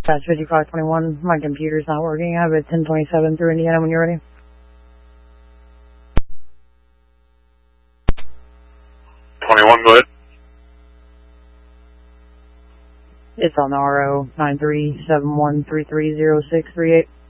Dispatch 5521, my computer's not working. I have a 1027 through Indiana when you're ready. 21, go ahead. It's on the RO 9371330638.